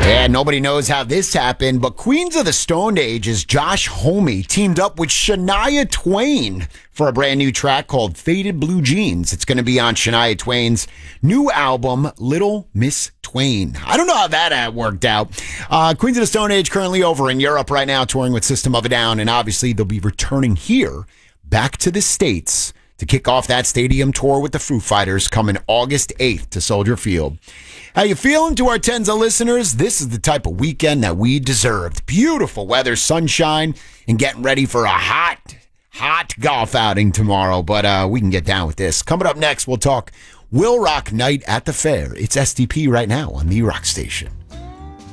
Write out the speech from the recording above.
Yeah, nobody knows how this happened, but Queens of the Stone Age's Josh Homme teamed up with Shania Twain for a brand new track called Faded Blue Jeans. It's going to be on Shania Twain's new album, Little Miss Twain. I don't know how that worked out. Queens of the Stone Age currently over in Europe right now, touring with System of a Down, and obviously they'll be returning here back to the States to kick off that stadium tour with the Foo Fighters coming August 8th to Soldier Field. How you feeling to our tens of listeners? This is the type of weekend that we deserved. Beautiful weather, sunshine, and getting ready for a hot golf outing tomorrow. But we can get down with this. Coming up next, we'll talk Will Rock Night at the Fair. It's STP right now on the Rock Station.